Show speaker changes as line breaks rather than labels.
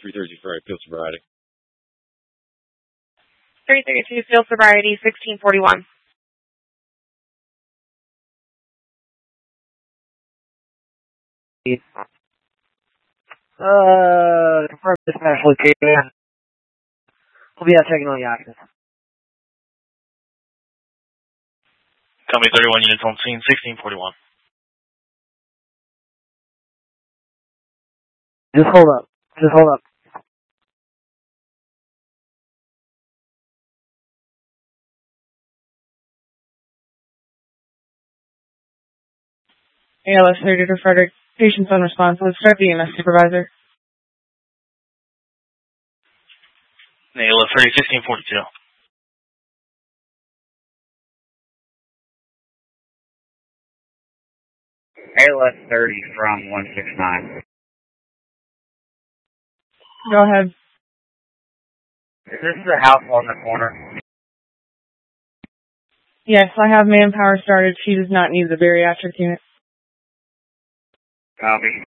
332 for field sobriety.
332 field sobriety, 1641.
Confirm dispatch location. We'll be out checking on the actions.
Company 31 units on scene, 1641.
Just hold up. Just hold up.
ALS 30 to Frederick. Patient's unresponsive. Start the EMS supervisor.
ALS 30, 1642.
ALS 30 from 169.
Go ahead.
Is this the house on the corner?
Yes, I have manpower started. She does not need the bariatric unit.
Copy.